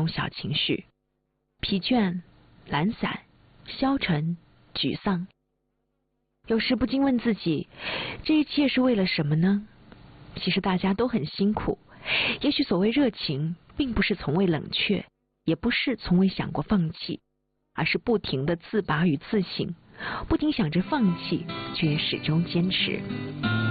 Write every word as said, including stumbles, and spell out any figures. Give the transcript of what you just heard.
种小情绪：疲倦、懒散、消沉、沮丧。有时不禁问自己，这一切是为了什么呢？其实大家都很辛苦，也许所谓热情，并不是从未冷却，也不是从未想过放弃，而是不停的自拔与自省，不停想着放弃，却也始终坚持。